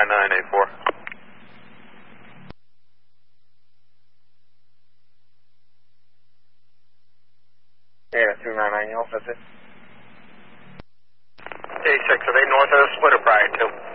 29984. Yeah, 299, you all set it? A6, are they north of the splitter prior to?